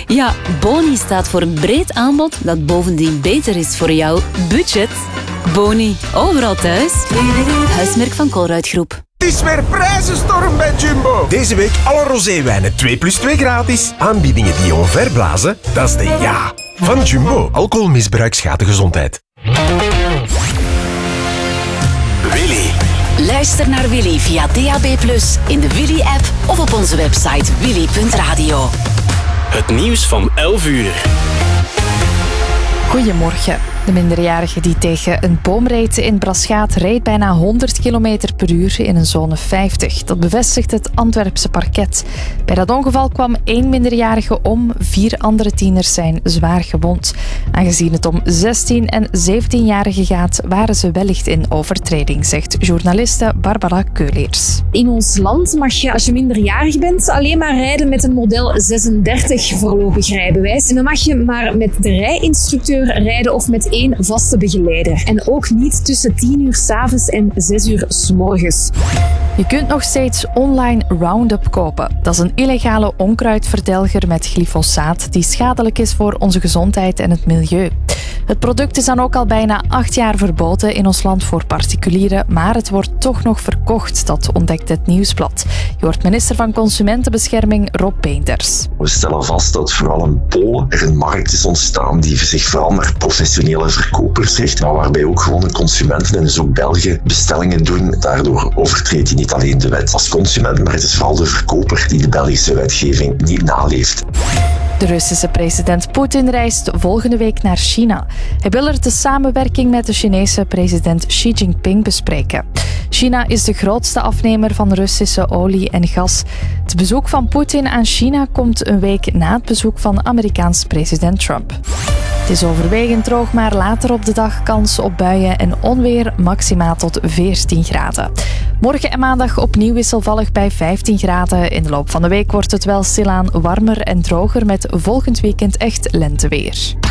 Ja, Boni staat voor een breed aanbod dat bovendien beter is voor jouw budget. Boni, overal thuis. Huismerk van Colruyt Groep. Het is weer prijzenstorm bij Jumbo. Deze week alle roséwijnen 2+2 gratis. Aanbiedingen die je omverblazen, dat is de ja van Jumbo. Alcoholmisbruik schaadt de gezondheid. Willy. Luister naar Willy via DAB+, in de Willy-app of op onze website willy.radio. Het nieuws van 11 uur. Goedemorgen. De minderjarige die tegen een boom reed in Braschaat reed bijna 100 km per uur in een zone 50. Dat bevestigt het Antwerpse parket. Bij dat ongeval kwam 1 minderjarige om, 4 andere tieners zijn zwaar gewond. Aangezien het om 16- en 17-jarigen gaat, waren ze wellicht in overtreding, zegt journaliste Barbara Keuleers. In ons land mag je, als je minderjarig bent, alleen maar rijden met een model 36 voorlopig rijbewijs. En dan mag je maar met de rijinstructeur rijden of met 1 vaste begeleider. En ook niet tussen 10 uur 's avonds en 6 uur 's morgens. Je kunt nog steeds online Roundup kopen. Dat is een illegale onkruidverdelger met glyfosaat die schadelijk is voor onze gezondheid en het milieu. Het product is dan ook al bijna 8 jaar verboden in ons land voor particulieren, maar het wordt toch nog verkocht, dat ontdekt het Nieuwsblad. Je hoort minister van Consumentenbescherming Rob Peenders. We stellen vast dat vooral in Polen er een markt is ontstaan die zich vooral naar professionele verkopers richt, maar waarbij ook gewone consumenten en dus ook Belgen bestellingen doen. Daardoor overtreedt hij niet alleen de wet als consument, maar het is vooral de verkoper die de Belgische wetgeving niet naleeft. De Russische president Poetin reist volgende week naar China. Hij wil er de samenwerking met de Chinese president Xi Jinping bespreken. China is de grootste afnemer van Russische olie en gas. Het bezoek van Poetin aan China komt een week na het bezoek van Amerikaans president Trump. Het is overwegend droog, maar later op de dag kans op buien en onweer, maximaal tot 14 graden. Morgen en maandag opnieuw wisselvallig bij 15 graden. In de loop van de week wordt het wel stilaan warmer en droger met volgend weekend echt lenteweer.